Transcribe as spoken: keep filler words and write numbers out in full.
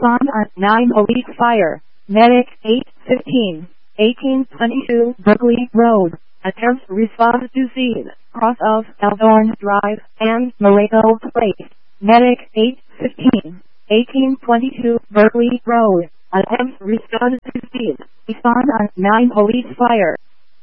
Respond on nine Police Fire. Medic eight fifteen, eighteen twenty-two Berkeley Road. Attempts respond to scene, cross of Elthorn Drive and Moreno Place. Medic eight fifteen, eighteen twenty-two Berkeley Road. Attempts respond to scene. Respond on nine Police Fire.